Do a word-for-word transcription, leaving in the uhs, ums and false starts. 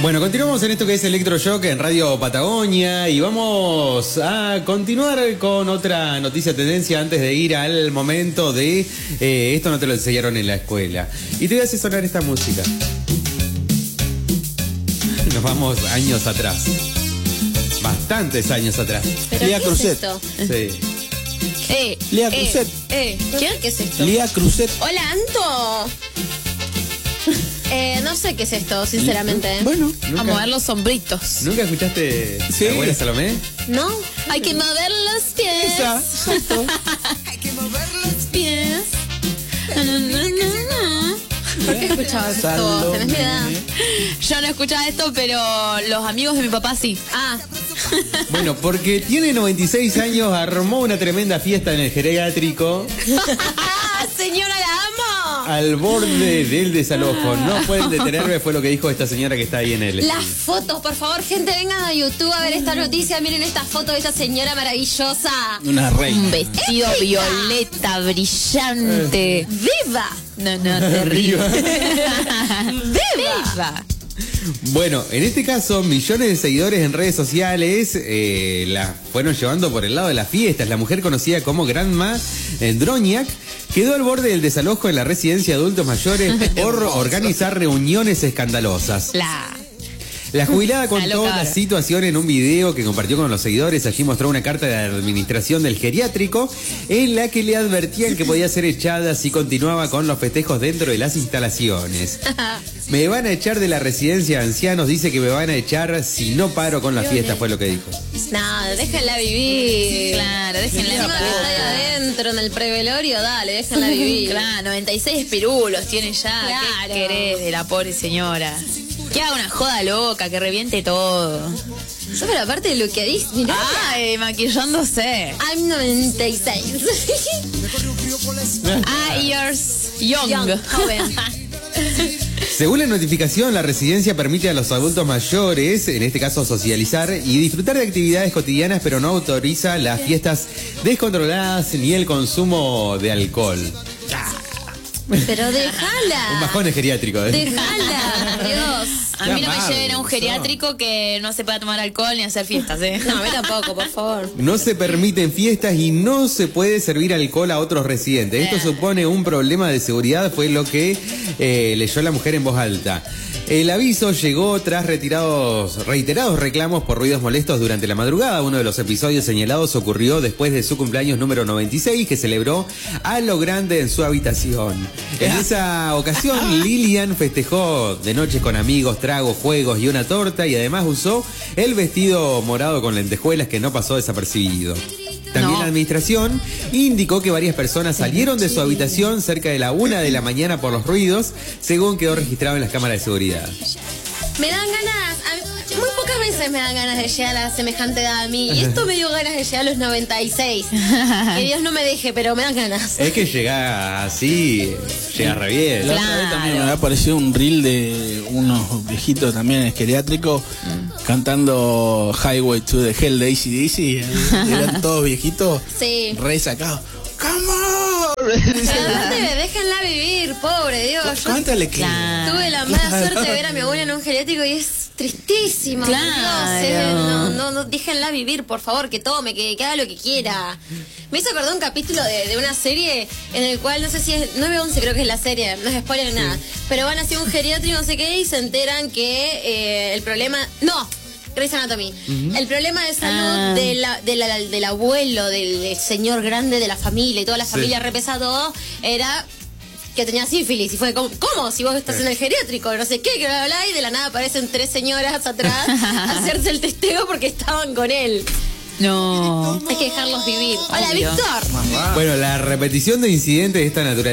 Bueno, continuamos en esto que es Electroshock en Radio Patagonia y vamos a continuar con otra noticia tendencia antes de ir al momento de eh, esto no te lo enseñaron en la escuela. Y te voy a hacer sonar esta música. Nos vamos años atrás. Bastantes años atrás. ¿Pero Lía qué Cruzet. es esto? Sí. Eh, Lía eh, Cruzet. Eh, ¿Qué? ¿Qué es esto? Lía Cruzet. Hola, Anto. Eh, no sé qué es esto, sinceramente. Bueno, A mover los sombritos. ¿Nunca escuchaste Sí. la abuela Salomé? ¿No? Hay que mover los pies. esa. Exacto. Hay que mover los pies. Na, na, na, na. ¿Por qué escuchabas esto? Salomé. ¿Tenés mi edad? Yo no escuchaba esto, pero los amigos de mi papá sí. Ah. Bueno, porque tiene noventa y seis años, armó una tremenda fiesta en el geriátrico Señora, la amo. al borde del desalojo. No pueden detenerme, fue lo que dijo esta señora que está ahí en él. Las fotos, por favor, gente, vengan a YouTube a ver esta noticia. Miren esta foto de esta señora maravillosa. Una reina. Un vestido violeta brillante. ¡Viva! No, no, terrible. ¡Viva! Bueno, en este caso, millones de seguidores en redes sociales eh, la fueron llevando por el lado de las fiestas. La mujer conocida como Grandma Droniak quedó al borde del desalojo en la residencia de adultos mayores por organizar reuniones escandalosas. La... La jubilada contó loca la ahora. situación en un video que compartió con los seguidores. Allí mostró una carta de administración del geriátrico en la que le advertían que podía ser echada si continuaba con los festejos dentro de las instalaciones. Me van a echar de la residencia de ancianos, dice que me van a echar si no paro con la fiesta, fue lo que dijo. No, déjenla vivir. Claro, déjenla vivir. Encima que está ahí adentro en el prevelorio, dale, déjenla vivir. Claro, noventa y seis pirulos tiene ya. Claro. ¿Qué querés de la pobre señora? Que haga una joda loca, que reviente todo. Yo, pero aparte de lo que dice, mirá, Ay, maquillándose. I'm noventa y seis. Ah, years young. Young, joven. Según la notificación, la residencia permite a los adultos mayores, en este caso socializar y disfrutar de actividades cotidianas, pero no autoriza las fiestas descontroladas ni el consumo de alcohol. Pero Un déjala. bajón es geriátrico. ¿eh? Déjala, Dios. A mí no me Amado, lleven a un geriátrico que no se pueda tomar alcohol ni hacer fiestas, ¿eh? No, a mí tampoco, por favor. No se permiten fiestas y no se puede servir alcohol a otros residentes. Esto Eh. supone un problema de seguridad, fue lo que eh, leyó la mujer en voz alta. El aviso llegó tras retirados, reiterados reclamos por ruidos molestos durante la madrugada. Uno de los episodios señalados ocurrió después de su cumpleaños número noventa y seis, que celebró a lo grande en su habitación. En esa ocasión, Lilian festejó de noche con amigos, tragos, juegos y una torta, y además usó el vestido morado con lentejuelas que no pasó desapercibido. También No. la administración indicó que varias personas salieron de su habitación cerca de la una de la mañana por los ruidos, según quedó registrado en las cámaras de seguridad. Me dan ganas, a mí- muy pocas veces me dan ganas de llegar a semejante edad a mí. Y esto me dio ganas de llegar a los noventa y seis. Que Dios no me deje, pero me dan ganas. Es que llega así, llega re bien. La otra vez también me había aparecido un reel de unos viejitos también en geriátrico cantando Highway to the Hell de A C D C. Eran todos viejitos, Sí. re sacados. ¡Come on! Pero aparte, déjenla vivir, pobre Dios. Yo Cántale que... Claro. tuve la mala suerte de ver a mi abuela en un geriátrico y es tristísimo. Claro. Dios, eh, no, no, no, déjenla vivir, por favor, que tome, que, que haga lo que quiera. Me hizo acordar un capítulo de, de una serie en el cual, no sé si es nueve once, creo que es la serie, no es spoiler nada, pero van hacia un geriátrico, no sé qué, y se enteran que eh, el problema... ¡No! Grey's Anatomy. El problema de salud Ah. de la, de la- del abuelo, del señor grande de la familia y toda la familia repesa todo, era que tenía sífilis. Y fue como, ¿cómo? Si vos estás en el geriátrico, no sé qué, que bla, bla, bla, y de la nada aparecen tres señoras atrás a hacerse el testeo porque estaban con él. No. Hay que dejarlos vivir. Hola, Obvio. Víctor. Bueno, la repetición de incidentes de esta naturaleza